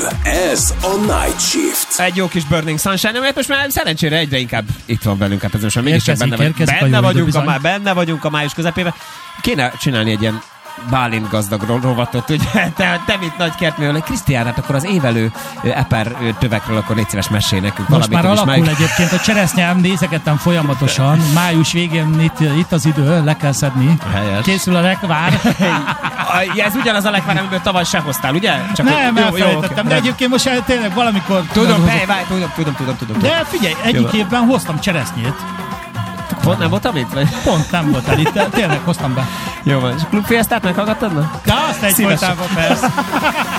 Ez a Night Shift. Egy jó kis Burning Sunshine, mert most már szerencsére egyre inkább itt van velünk, hát ez most már mégis benne vagyunk a május közepében. Kéne csinálni egy ilyen Bálint gazdag rovatot, ugye? Te mint nagy kertművel. Krisztián, hát akkor az évelő eper tövekről akkor légy szíves mesélj nekünk most valamit. Most már alakul egyébként a cseresznyám, nézegettem folyamatosan. Május végén itt az idő, le kell szedni. Helyes. Készül a lekvár. Ez ugyanaz a lekvár, amiből tavaly se hoztál, ugye? Csak nem, elfelejtettem, de egyébként most tényleg valamikor... Tudom. De figyelj, egyik évben hoztam cseresznyét. Pont nem voltam itt? Vagy? Pont nem voltál itt, tényleg hoztam be. Jó van, és a klubfiesztát meghallgattad? De azt egy folytában persze.